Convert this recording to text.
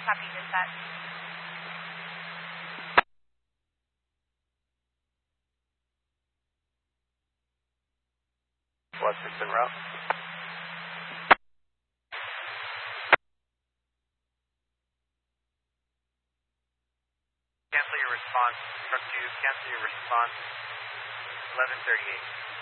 Copy dispatch. What's en route? Cancel your response. Truck 2, cancel your response. 11:38.